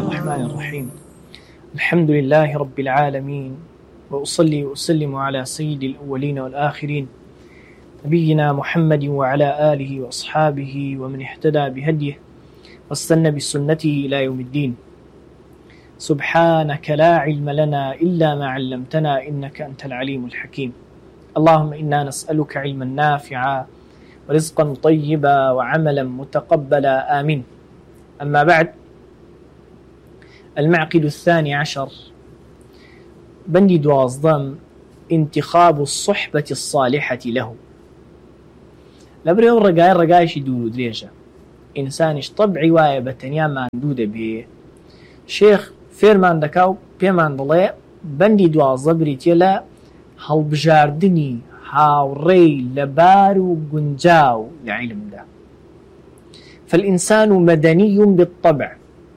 الرحمن الرحيم. الحمد لله رب العالمين، وأصلي وأسلم على سيد الأولين والآخرين نبينا محمد وعلى آله وأصحابه ومن اهتدى بهديه واستنى بسنته إلى يوم الدين. سبحانك لا علم لنا إلا ما علمتنا إنك أنت العليم الحكيم. اللهم إنا نسألك علما نافعا ورزقا طيبا وعملا متقبلا آمين. أما بعد، المعقد 12 بندي 12 انتخاب الصحبة الصالحة له. لبري الرقايش يدولو دريجة إنسانش طبعي وايا بتنيا ما ندودة بيه شيخ فيرمان دكاو بيمان ضلي بندي 12 بريتيلا هالبجاردني هاوري لبارو قنجاو لعلم ده. فالإنسان مدني بالطبع،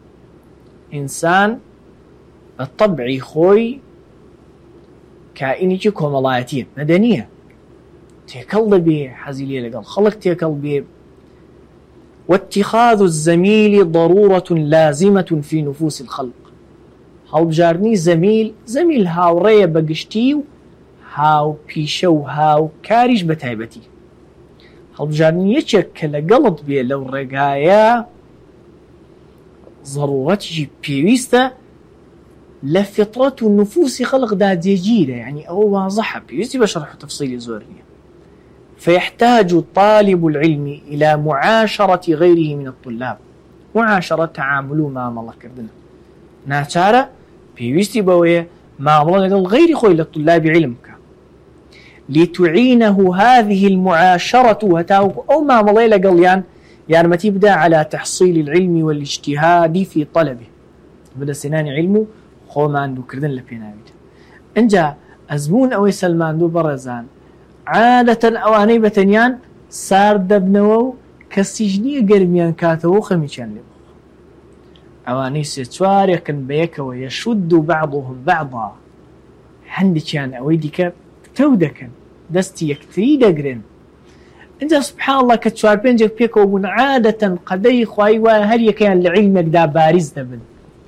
إنسان الطبعي خوي كائني كومالاتية مدنية تيكل بيه حزيلية لقل خلق تيكل بيه. واتخاذ الزميل ضرورة لازمة في نفوس الخلق. هاو بجارني زميل هاو ريا بقشتيو هاو بيشو هاو كاريش بتايبتي. هاو بجارني يتشكل قلط بيه لو رقايا ضرورتي بيويستا لفطرة النفوس خلق دا ديجيرة، يعني أو واضحة بيويستي بشرح تفصيل زورية. فيحتاج طالب العلم إلى معاشرة غيره من الطلاب، معاشرة تعاملوا مع الله كردنا ناتشارة بيويستي بوية مع الله غير خوي للطلاب علمك لتعينه هذه المعاشرة وتاو أو مع الله لقل يعني ما تبدأ على تحصيل العلم والاجتهاد في طلبه. بدأ سنان علمه خو ما عنده كردن لبيناويته انجا أزمون أو سلمان دو برزان عادة أواني بتنيان سار دبنوو كالسجنية قرميان كاتو خميشان لبخ أواني ستوار يكن بيك ويشد بعضهم بعضا حندكان أويدك تودكن دستي يكتري دقرن. انت سبحان الله كتشوار بينجك بيكو بون عادة قدي خواي هل يكيان لعلمك دا بارز دبن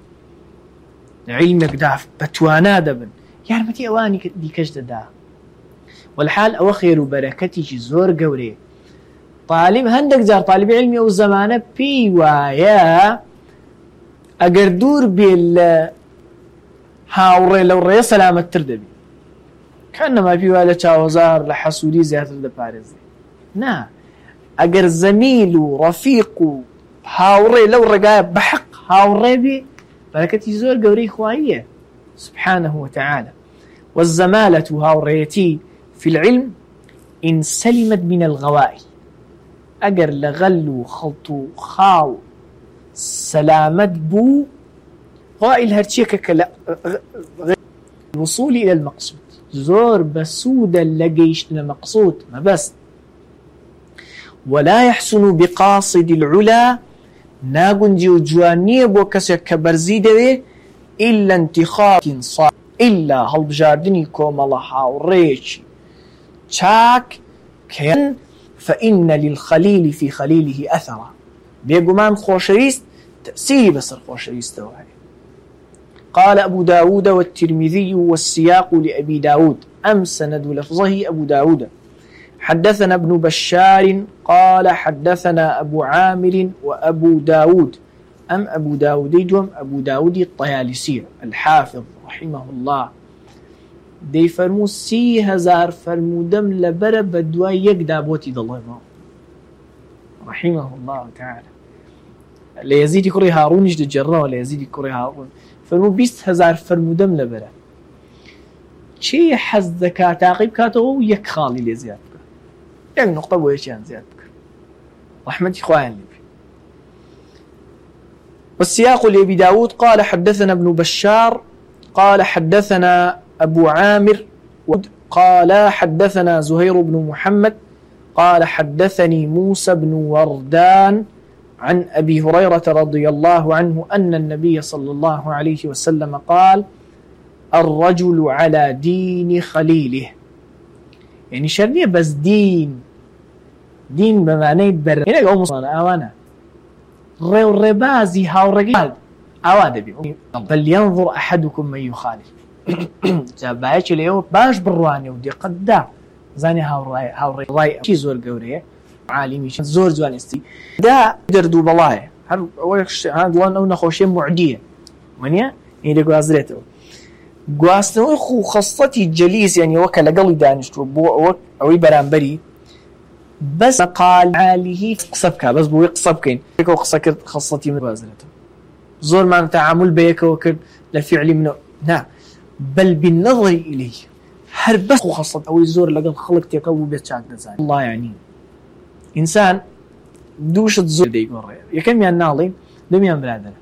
لعلمك دا بتوانا دبن يعني متي اواني دي كجد دا. والحال او خير بركتي زور قوري طالب هندك زار طالب علمي او زمانه بي وايا اقردور بال هاوري لو ري سلامة تردبي كأنما في والا تشاوزار لحسودي زيادة لبارز نا اگر زميل ورفيق هاوري لو رقايا بحق هاوري بي بركتي زور قوري خواهية سبحانه وتعالى. والزمالة هاوريتي في العلم إن سلمت من الغوائل اگر لغلو خلطو خاو سلامت بو غائل هرشيكك الوصول إلى المقصود زور بسودا لقيشنا مقصود ما بس. ولا يحسن بقاصد العلا ناقنجي وجوانيه بوكسك كبرزيده إلا انتخاب صار إلا هالبجاردني كوم الله وريش شاك كين فإن للخليل في خليله أثرا بيقومان خوشريست تأسيري بسر خوشريست وهي. قال أبو داود والترمذي والسياق لأبي داود سند لفظه أبو داود. حدثنا ابن بشار قال حدثنا أبو عامر وأبو داود أبو داود يجوم أبو داود الطيالسي الحافظ رحمه الله دي فرمو 3000 فرمودم لبر بدوا يقدا بوتي الله رحمه الله تعالى. ليزيد كري هارون يجد جرا ولا يزيد كري هارون فرمو 20000 فرمودم لبر شي حز ذكاء تعقيب كاتو يك خالي لزياد يعني نقطة ويشان زيادك رحمة إخوان لي. والسياق لأبي داود قال حدثنا ابن بشار قال حدثنا أبو عامر قال حدثنا زهير بن محمد قال حدثني موسى بن وردان عن أبي هريرة رضي الله عنه أن النبي صلى الله عليه وسلم قال الرجل على دين خليله. يعني شرنية بس دين بمعنى بر هنا قوم صنع أوانا ريو ربازي هاو رجال ئاوا دەبێ فلينظر أحدكم من يخالف جابایەکی لێەوە باش بڕوانێ و دقتدا زانێ هاوڕێی چی زۆر گەورەیە عالیمیش زۆر جوانستی دا دەردوو بەڵایە هەر ئەوەڵان ئەو نەخۆشیە معدیە وانە هی دەگوازرێتەوە گواستنەوەی خو خەستەتی جەلیس یعنی وەکە لەگەڵی دانیشتووە بۆ ئەوەی بەرامبەری بەس قال عالیه قسە بکە بەس بۆی قسە بکەین ێکەوە قسە کرد خەستەتی من گوازرێتەوە زۆرمان تەعامل بە یەکەوە کرد لە فعلی منەوە نا بل بالنظر إليه هەر بەس خو خەستەت ئەوەی زۆر لەگەڵ خەڵک تێکە بوو بێت چاک دەزانێت والله یعنی ئینسان دووشت زۆر دەیگۆڕێ یەکەمیان ناڵێ دەمیان برادەرە